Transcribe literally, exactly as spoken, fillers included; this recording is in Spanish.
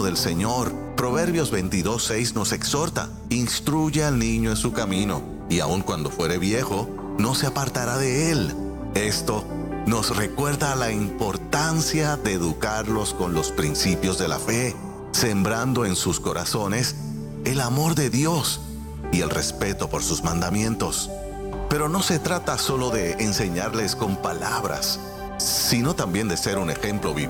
del Señor. Proverbios veintidós seis nos exhorta: instruye al niño en su camino, y aun cuando fuere viejo, no se apartará de él. Esto nos recuerda la importancia de educarlos con los principios de la fe, sembrando en sus corazones el amor de Dios y el respeto por sus mandamientos. Pero no se trata solo de enseñarles con palabras, sino también de ser un ejemplo viviente